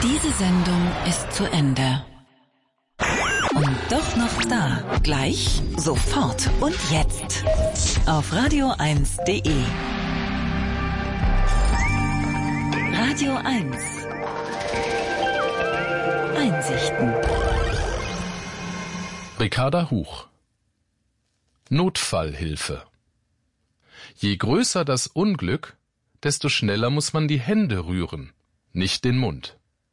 Diese Sendung ist zu Ende. Und doch noch da. Gleich, sofort und jetzt. Auf radio1.de. Radio 1. Einsichten. Ricarda Huch. Notfallhilfe. Je größer das Unglück, desto schneller muss man die Hände rühren, nicht den Mund.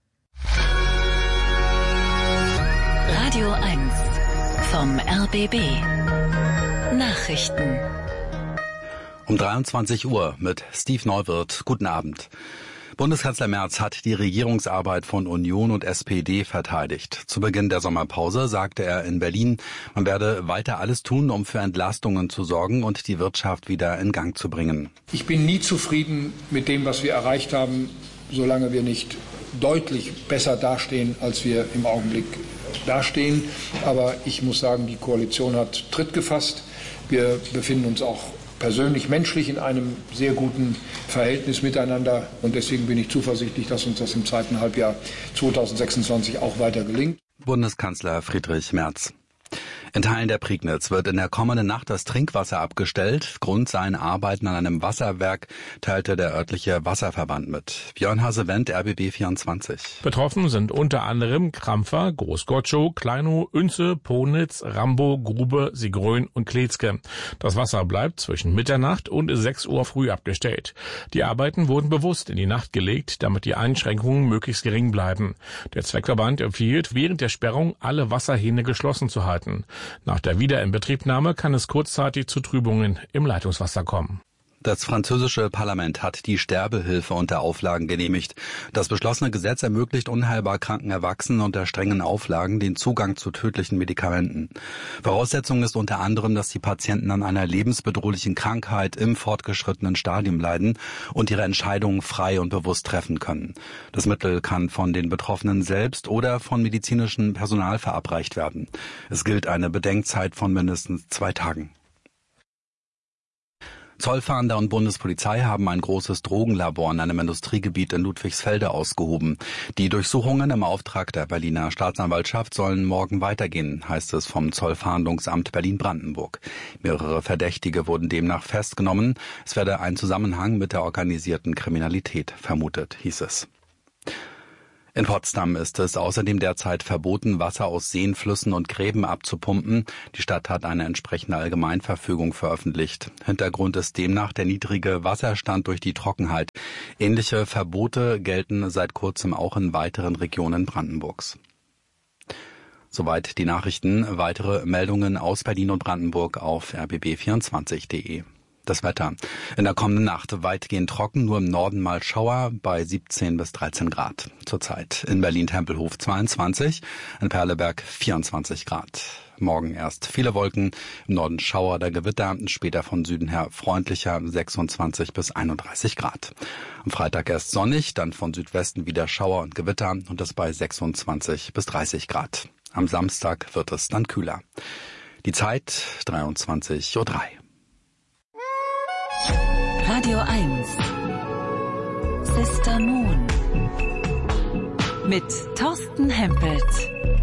Radio 1 vom RBB. Nachrichten. Um 23 Uhr mit Steve Neuwirth. Guten Abend. Bundeskanzler Merz hat die Regierungsarbeit von Union und SPD verteidigt. Zu Beginn der Sommerpause sagte er in Berlin, man werde weiter alles tun, um für Entlastungen zu sorgen und die Wirtschaft wieder in Gang zu bringen. Ich bin nie zufrieden mit dem, was wir erreicht haben, solange wir nicht deutlich besser dastehen, als wir im Augenblick dastehen. Aber ich muss sagen, die Koalition hat Tritt gefasst. Wir befinden uns auch persönlich, menschlich in einem sehr guten Verhältnis miteinander. Und deswegen bin ich zuversichtlich, dass uns das im zweiten Halbjahr 2026 auch weiter gelingt. Bundeskanzler Friedrich Merz. In Teilen der Prignitz wird in der kommenden Nacht das Trinkwasser abgestellt. Grund seien Arbeiten an einem Wasserwerk, teilte der örtliche Wasserverband mit. Björn Hasewendt, RBB 24. Betroffen sind unter anderem Krampfer, Großgotschow, Kleinow, Oense, Ponitz, Rambo, Grube, Sigrön und Kletzke. Das Wasser bleibt zwischen Mitternacht und 6 Uhr früh abgestellt. Die Arbeiten wurden bewusst in die Nacht gelegt, damit die Einschränkungen möglichst gering bleiben. Der Zweckverband empfiehlt, während der Sperrung alle Wasserhähne geschlossen zu halten. Nach der Wiederinbetriebnahme kann es kurzzeitig zu Trübungen im Leitungswasser kommen. Das französische Parlament hat die Sterbehilfe unter Auflagen genehmigt. Das beschlossene Gesetz ermöglicht unheilbar kranken Erwachsenen unter strengen Auflagen den Zugang zu tödlichen Medikamenten. Voraussetzung ist unter anderem, dass die Patienten an einer lebensbedrohlichen Krankheit im fortgeschrittenen Stadium leiden und ihre Entscheidungen frei und bewusst treffen können. Das Mittel kann von den Betroffenen selbst oder von medizinischem Personal verabreicht werden. Es gilt eine Bedenkzeit von mindestens 2 Tagen. Zollfahnder und Bundespolizei haben ein großes Drogenlabor in einem Industriegebiet in Ludwigsfelde ausgehoben. Die Durchsuchungen im Auftrag der Berliner Staatsanwaltschaft sollen morgen weitergehen, heißt es vom Zollfahndungsamt Berlin-Brandenburg. Mehrere Verdächtige wurden demnach festgenommen. Es werde ein Zusammenhang mit der organisierten Kriminalität vermutet, hieß es. In Potsdam ist es außerdem derzeit verboten, Wasser aus Seen, Flüssen und Gräben abzupumpen. Die Stadt hat eine entsprechende Allgemeinverfügung veröffentlicht. Hintergrund ist demnach der niedrige Wasserstand durch die Trockenheit. Ähnliche Verbote gelten seit kurzem auch in weiteren Regionen Brandenburgs. Soweit die Nachrichten. Weitere Meldungen aus Berlin und Brandenburg auf rbb24.de. Das Wetter. In der kommenden Nacht weitgehend trocken, nur im Norden mal Schauer bei 17 bis 13 Grad. Zurzeit in Berlin-Tempelhof 22, in Perleberg 24 Grad. Morgen erst viele Wolken, im Norden Schauer oder Gewitter, später von Süden her freundlicher 26 bis 31 Grad. Am Freitag erst sonnig, dann von Südwesten wieder Schauer und Gewitter und das bei 26 bis 30 Grad. Am Samstag wird es dann kühler. Die Zeit 23:03 Uhr. Radio 1 Sister Moon mit Thorsten Hempelt.